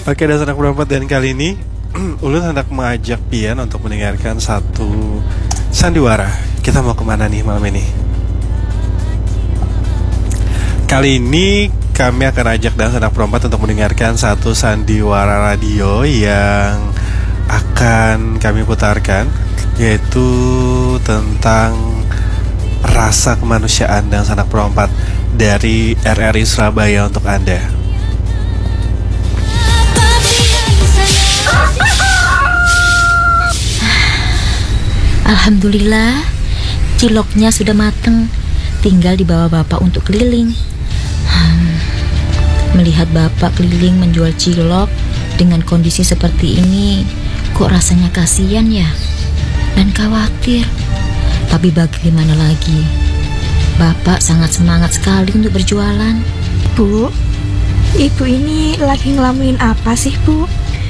Oke, dasar anak berempat, dan kali ini Ulun hendak mengajak Pian untuk mendengarkan satu sandiwara. Kita mau kemana nih malam ini? Kali ini kami akan ajak dan anak perempat untuk mendengarkan satu sandiwara radio yang akan kami putarkan, yaitu tentang rasa kemanusiaan dan anak perempat dari RRI Surabaya untuk Anda. Alhamdulillah, ciloknya sudah mateng. Tinggal dibawa bapak untuk keliling. Melihat bapak keliling menjual cilok dengan kondisi seperti ini, kok rasanya kasihan ya, dan khawatir. Tapi bagaimana lagi, bapak sangat semangat sekali untuk berjualan. Bu, ibu ini lagi ngelamuin apa sih, Bu?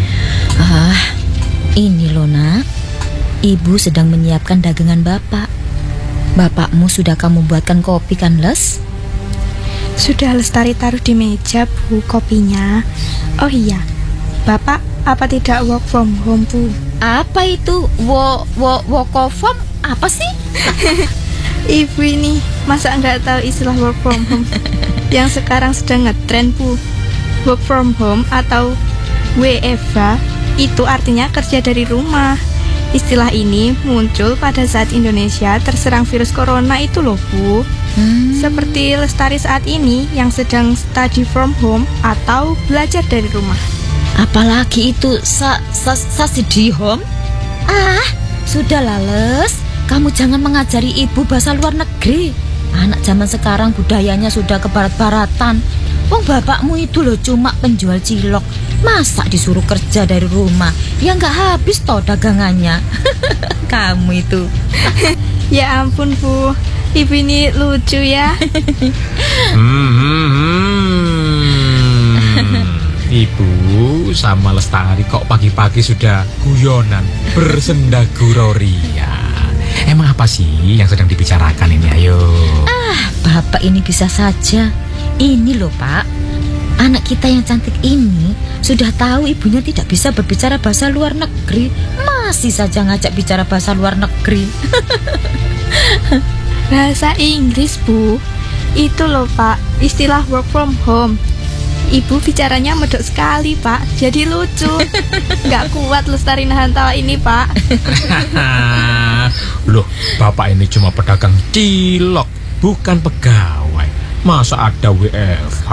Ini loh nak, ibu sedang menyiapkan dagangan bapak. Bapakmu sudah kamu buatkan kopi kan, Les? Sudah Lestari taruh di meja, Bu, kopinya. Oh iya, bapak apa tidak work from home, Bu? Apa itu work from home? Apa sih? Ibu ini masa nggak tahu istilah work from home yang sekarang sedang ngetren, Bu? Work from home atau WFH itu artinya kerja dari rumah. Istilah ini muncul pada saat Indonesia terserang virus corona itu loh, Bu. Seperti Lestari saat ini yang sedang study from home atau belajar dari rumah. Apalagi itu study home? Sudahlah, Les. Kamu jangan mengajari ibu bahasa luar negeri. Anak zaman sekarang budayanya sudah ke barat-baratan. Wong bapakmu itu loh cuma penjual cilok, masa disuruh kerja dari rumah? Ya nggak habis toh dagangannya. Kamu itu. Ya ampun, Bu, ibu ini lucu ya. Ibu sama Lestari kok pagi-pagi sudah guyonan bersenda guroria. Emang apa sih yang sedang dibicarakan ini? Ayo. Bapak ini bisa saja. Ini loh Pak, anak kita yang cantik ini sudah tahu ibunya tidak bisa berbicara bahasa luar negeri, masih saja ngajak bicara bahasa luar negeri. Bahasa Inggris, Bu. Itu loh Pak, istilah work from home. Ibu bicaranya medok sekali, Pak. Jadi lucu. Gak kuat Lestari nahan tawa ini, Pak. Loh, bapak ini cuma pedagang cilok, bukan pegawai. Masa ada WFH?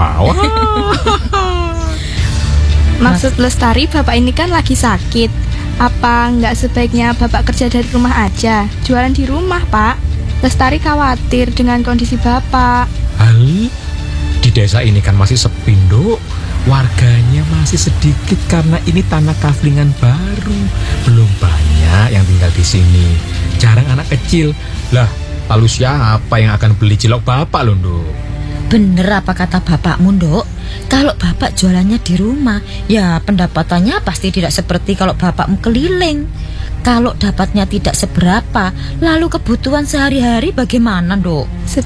Maksud Lestari, bapak ini kan lagi sakit. Apa nggak sebaiknya bapak kerja dari rumah aja, jualan di rumah, Pak? Lestari khawatir dengan kondisi bapak. Di desa ini kan masih sepi, Nduk. Warganya masih sedikit karena ini tanah kaflingan baru. Belum banyak yang tinggal di sini. Jarang anak kecil. Lah, lalu siapa yang akan beli cilok bapak loh, Nduk? Bener apa kata bapakmu, Nduk? Kalau bapak jualannya di rumah, ya pendapatannya pasti tidak seperti kalau bapakmu keliling. Kalau dapatnya tidak seberapa, lalu kebutuhan sehari-hari bagaimana, Nduk?